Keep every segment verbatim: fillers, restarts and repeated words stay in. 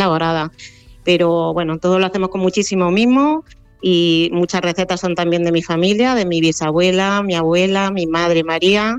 elaborada. Pero bueno, todo lo hacemos con muchísimo mimo y muchas recetas son también de mi familia, de mi bisabuela, mi abuela, mi madre María.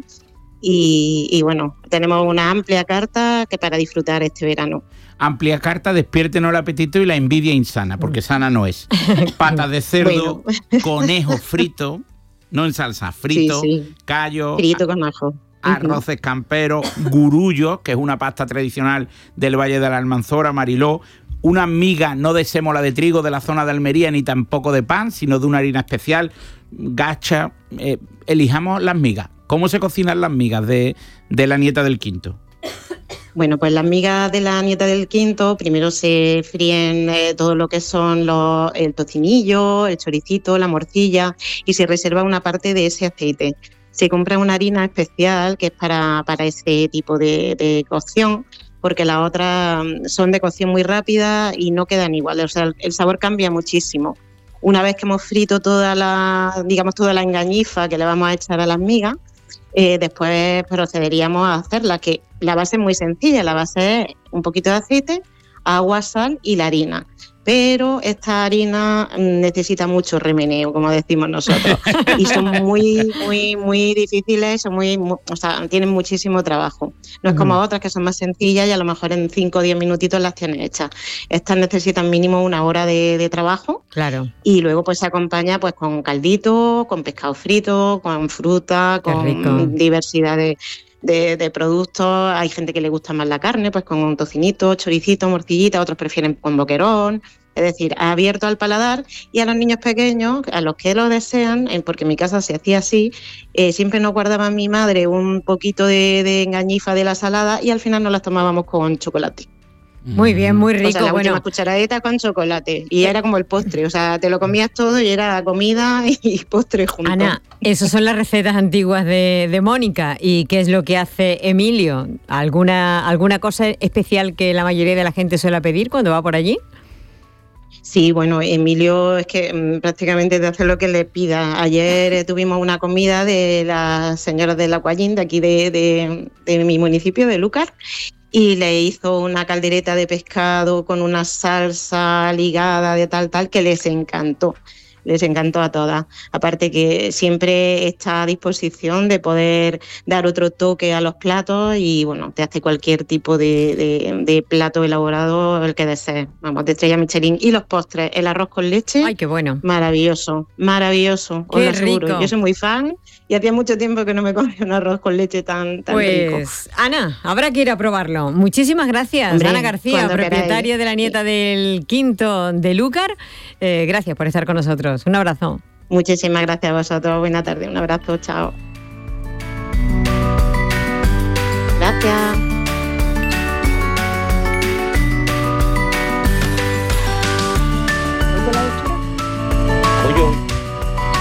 Y, y bueno, tenemos una amplia carta que para disfrutar este verano. Amplia carta, despiértenos el apetito y la envidia insana, porque sana no es. Patas de cerdo, bueno. Conejo frito, no en salsa, frito, sí, sí. Callo, frito con ajo. Arroces camperos, gurullos, que es una pasta tradicional del Valle de la Almanzora, Mariló, unas migas no de sémola de trigo de la zona de Almería, ni tampoco de pan, sino de una harina especial, gacha. Eh, elijamos las migas. ¿Cómo se cocinan las migas de, de la nieta del quinto? Bueno, pues las migas de la nieta del quinto, primero se fríen eh, todo lo que son los, el tocinillo, el choricito, la morcilla, y se reserva una parte de ese aceite. Se compra una harina especial que es para, para ese tipo de, de cocción, porque las otras son de cocción muy rápida y no quedan iguales, o sea, el sabor cambia muchísimo. Una vez que hemos frito toda la, digamos, toda la engañifa que le vamos a echar a las migas, eh, después procederíamos a hacerla, que la base es muy sencilla, la base es un poquito de aceite, agua, sal y la harina. Pero esta harina necesita mucho remeneo, como decimos nosotros, y son muy, muy, muy difíciles, son muy, muy, o sea, tienen muchísimo trabajo. No es como uh-huh. otras que son más sencillas y a lo mejor en cinco o diez minutitos las tienes hechas. Estas necesitan mínimo una hora de, de trabajo. Claro. Y luego pues se acompaña pues con caldito, con pescado frito, con fruta, Qué con rico. diversidad de... De, de productos. Hay gente que le gusta más la carne, pues con un tocinito, choricito, morcillita, otros prefieren con boquerón, es decir, abierto al paladar. Y a los niños pequeños, a los que lo desean, porque en mi casa se hacía así, eh, siempre nos guardaba mi madre un poquito de, de engañifa de la salada y al final nos las tomábamos con chocolate. Muy bien, muy rico. O sea, la bueno. última cucharadita con chocolate. Y era como el postre, o sea, te lo comías todo y era comida y postre juntos. Ana, esas son las recetas antiguas de, de Mónica. ¿Y qué es lo que hace Emilio? ¿Alguna, ¿Alguna cosa especial que la mayoría de la gente suele pedir cuando va por allí? Sí, bueno, Emilio es que mmm, prácticamente te hace lo que le pida. Ayer eh, tuvimos una comida de las señoras de la Cuallín, de aquí de, de, de mi municipio, de Lúcar, y le hizo una caldereta de pescado con una salsa ligada de tal, tal, que les encantó. Les encantó a todas. Aparte que siempre está a disposición de poder dar otro toque a los platos y, bueno, te hace cualquier tipo de, de, de plato elaborado, el que desees. Vamos, de estrella Michelin. Y los postres, el arroz con leche. ¡Ay, qué bueno! Maravilloso, maravilloso. Os lo aseguro. Yo soy muy fan y hacía mucho tiempo que no me comía un arroz con leche tan, tan pues, rico. Pues, Ana, habrá que ir a probarlo. Muchísimas gracias, Hombre, Ana García, propietaria queráis. de la nieta del quinto de Lúcar. Eh, gracias por estar con nosotros. Un abrazo. Muchísimas gracias a vosotros. Buena tarde. Un abrazo. Chao. Gracias.